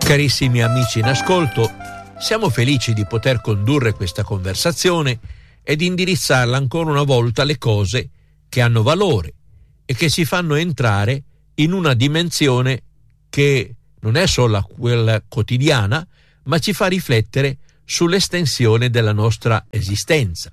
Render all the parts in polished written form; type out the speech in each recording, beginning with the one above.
Carissimi amici in ascolto, siamo felici di poter condurre questa conversazione ed indirizzarla ancora una volta alle cose che hanno valore e che ci fanno entrare in una dimensione che non è solo quella quotidiana, ma ci fa riflettere sull'estensione della nostra esistenza.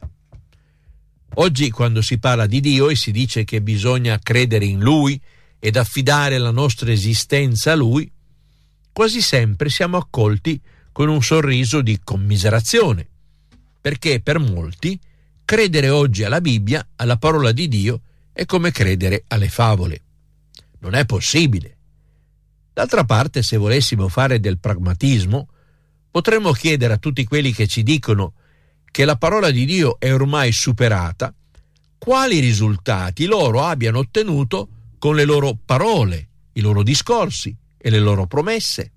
Oggi, quando si parla di Dio e si dice che bisogna credere in Lui ed affidare la nostra esistenza a Lui, quasi sempre siamo accolti con un sorriso di commiserazione, perché per molti credere oggi alla Bibbia, alla parola di Dio, è come credere alle favole. Non è possibile. D'altra parte, se volessimo fare del pragmatismo, potremmo chiedere a tutti quelli che ci dicono che la parola di Dio è ormai superata, quali risultati loro abbiano ottenuto con le loro parole, i loro discorsi e le loro promesse.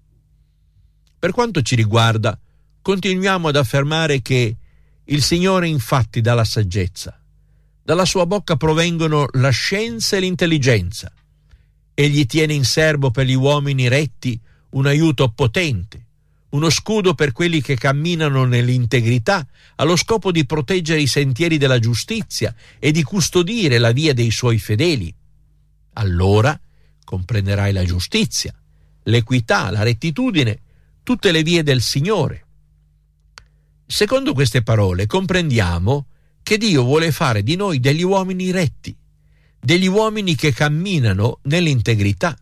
Per quanto ci riguarda, continuiamo ad affermare che il Signore infatti dà la saggezza, dalla sua bocca provengono la scienza e l'intelligenza. Egli tiene in serbo per gli uomini retti un aiuto potente, uno scudo per quelli che camminano nell'integrità, allo scopo di proteggere i sentieri della giustizia e di custodire la via dei suoi fedeli. Allora comprenderai la giustizia, l'equità, la rettitudine, tutte le vie del Signore. Secondo queste parole comprendiamo che Dio vuole fare di noi degli uomini retti, degli uomini che camminano nell'integrità.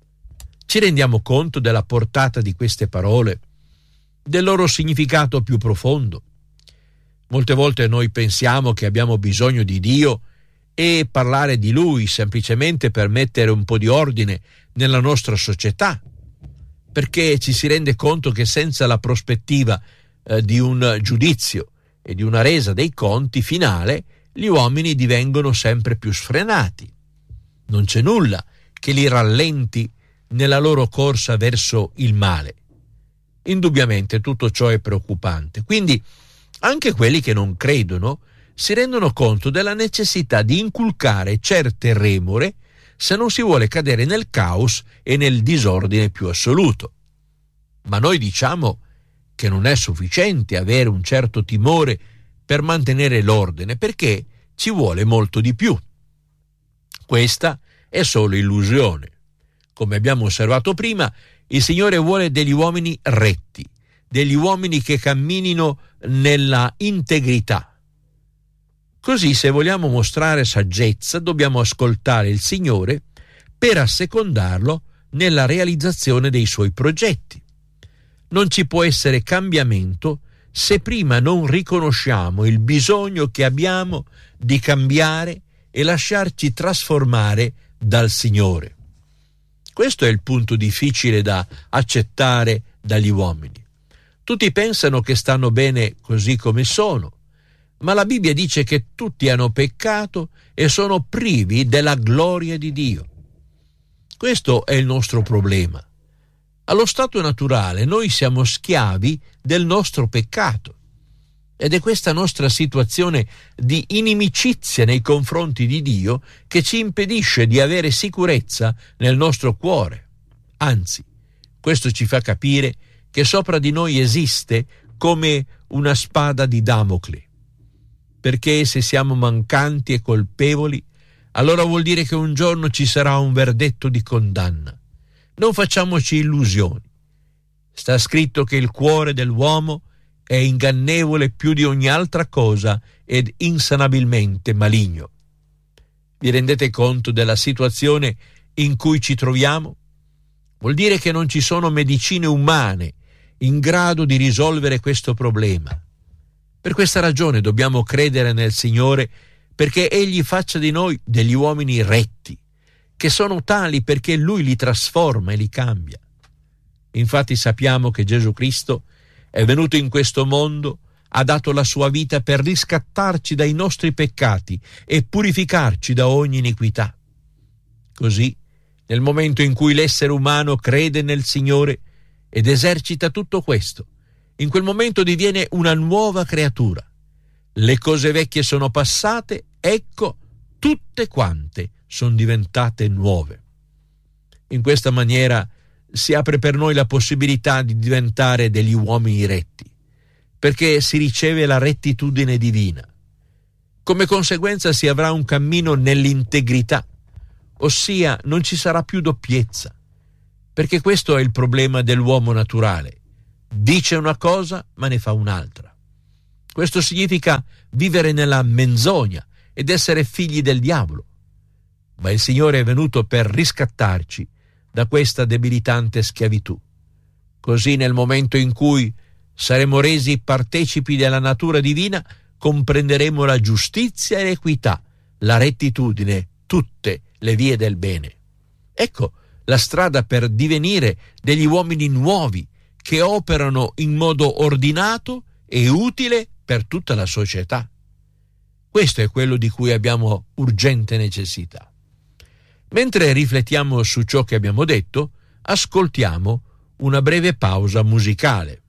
Ci rendiamo conto della portata di queste parole, del loro significato più profondo? Molte volte noi pensiamo che abbiamo bisogno di Dio e parlare di Lui semplicemente per mettere un po' di ordine nella nostra società, perché ci si rende conto che senza la prospettiva di un giudizio e di una resa dei conti finale, gli uomini divengono sempre più sfrenati. Non c'è nulla che li rallenti nella loro corsa verso il male. Indubbiamente tutto ciò è preoccupante. Quindi anche quelli che non credono si rendono conto della necessità di inculcare certe remore se non si vuole cadere nel caos e nel disordine più assoluto. Ma noi diciamo che non è sufficiente avere un certo timore per mantenere l'ordine, perché ci vuole molto di più. Questa è solo illusione. Come abbiamo osservato prima, il Signore vuole degli uomini retti, degli uomini che camminino nella integrità. Così, se vogliamo mostrare saggezza, dobbiamo ascoltare il Signore per assecondarlo nella realizzazione dei suoi progetti. Non ci può essere cambiamento se prima non riconosciamo il bisogno che abbiamo di cambiare e lasciarci trasformare dal Signore. Questo è il punto difficile da accettare dagli uomini. Tutti pensano che stanno bene così come sono, ma la Bibbia dice che tutti hanno peccato e sono privi della gloria di Dio. Questo è il nostro problema. Allo stato naturale noi siamo schiavi del nostro peccato ed è questa nostra situazione di inimicizia nei confronti di Dio che ci impedisce di avere sicurezza nel nostro cuore. Anzi, questo ci fa capire che sopra di noi esiste come una spada di Damocle, perché se siamo mancanti e colpevoli, allora vuol dire che un giorno ci sarà un verdetto di condanna. Non facciamoci illusioni. Sta scritto che il cuore dell'uomo è ingannevole più di ogni altra cosa ed insanabilmente maligno. Vi rendete conto della situazione in cui ci troviamo? Vuol dire che non ci sono medicine umane in grado di risolvere questo problema. Per questa ragione dobbiamo credere nel Signore, perché Egli faccia di noi degli uomini retti, che sono tali perché Lui li trasforma e li cambia. Infatti sappiamo che Gesù Cristo è venuto in questo mondo, ha dato la sua vita per riscattarci dai nostri peccati e purificarci da ogni iniquità. Così, nel momento in cui l'essere umano crede nel Signore ed esercita tutto questo, in quel momento diviene una nuova creatura. Le cose vecchie sono passate, ecco, tutte quante sono diventate nuove. In questa maniera si apre per noi la possibilità di diventare degli uomini retti, perché si riceve la rettitudine divina. Come conseguenza si avrà un cammino nell'integrità, ossia non ci sarà più doppiezza, perché questo è il problema dell'uomo naturale. Dice una cosa ma ne fa un'altra. Questo significa vivere nella menzogna ed essere figli del diavolo. Ma il Signore è venuto per riscattarci da questa debilitante schiavitù. Così nel momento in cui saremo resi partecipi della natura divina, comprenderemo la giustizia e l'equità, la rettitudine, tutte le vie del bene. Ecco la strada per divenire degli uomini nuovi che operano in modo ordinato e utile per tutta la società. Questo è quello di cui abbiamo urgente necessità. Mentre riflettiamo su ciò che abbiamo detto, ascoltiamo una breve pausa musicale.